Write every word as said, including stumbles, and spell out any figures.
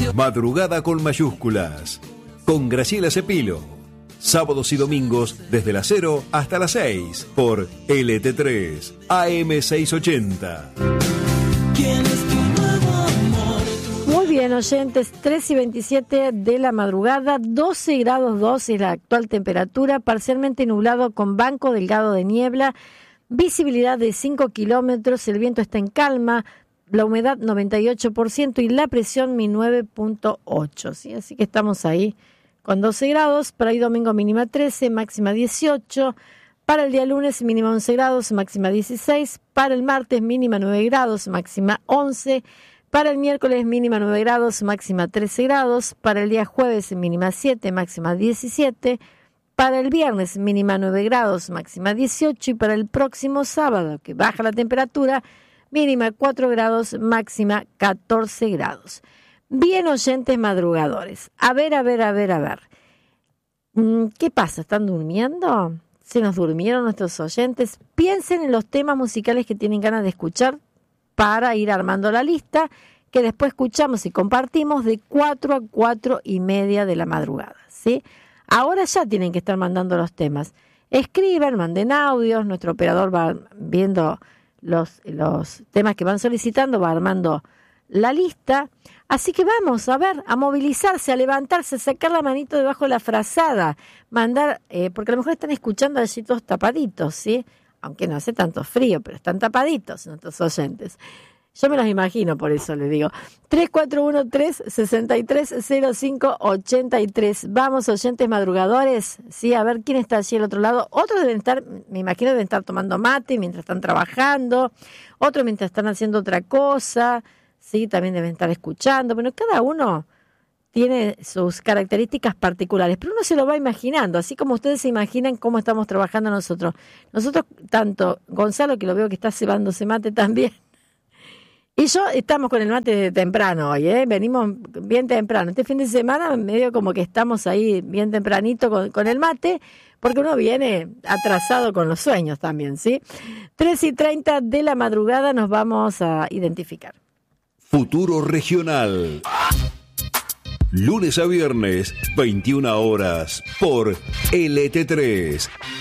Madrugada con mayúsculas, con Graciela Cepilo. Sábados y domingos desde las cero hasta las seis por L T tres, A M seiscientos ochenta. Muy bien, oyentes, tres y veintisiete de la madrugada, doce grados dos es la actual temperatura, parcialmente nublado con banco delgado de niebla, visibilidad de cinco kilómetros, el viento está en calma, la humedad noventa y ocho por ciento y la presión mi nueve punto ocho, ¿sí? Así que estamos ahí con doce grados, para hoy domingo mínima trece, máxima dieciocho, para el día lunes mínima once grados, máxima dieciséis, para el martes mínima nueve grados, máxima once, para el miércoles mínima nueve grados, máxima trece grados, para el día jueves mínima siete, máxima diecisiete, para el viernes mínima nueve grados, máxima dieciocho y para el próximo sábado, que baja la temperatura, mínima cuatro grados, máxima catorce grados. Bien, oyentes madrugadores, a ver, a ver, a ver, a ver. ¿Qué pasa? ¿Están durmiendo? ¿Se nos durmieron nuestros oyentes? Piensen en los temas musicales que tienen ganas de escuchar para ir armando la lista, que después escuchamos y compartimos de cuatro a cuatro y media de la madrugada, ¿sí? Ahora ya tienen que estar mandando los temas. Escriban, manden audios, nuestro operador va viendo los, los temas que van solicitando, va armando la lista. Así que vamos, a ver, a movilizarse, a levantarse, a sacar la manito debajo de la frazada, mandar, eh, porque a lo mejor están escuchando allí todos tapaditos, ¿sí? Aunque no hace tanto frío, pero están tapaditos nuestros oyentes. Yo me los imagino, por eso les digo. tres cuatro uno tres, seis tres cero cinco, ocho tres. Vamos, oyentes madrugadores, sí, a ver quién está allí al otro lado. Otros deben estar, me imagino, deben estar tomando mate mientras están trabajando, otros mientras están haciendo otra cosa, sí, también deben estar escuchando. Bueno, cada uno tiene sus características particulares, pero uno se lo va imaginando, así como ustedes se imaginan cómo estamos trabajando nosotros. Nosotros, tanto Gonzalo, que lo veo que está cebándose mate también, y yo estamos con el mate de temprano hoy, ¿eh? Venimos bien temprano. Este fin de semana medio como que estamos ahí bien tempranito con, con el mate, porque uno viene atrasado con los sueños también, ¿sí? tres y treinta de la madrugada nos vamos a identificar. Futuro Regional. Lunes a viernes, veintiuna horas, por L T tres,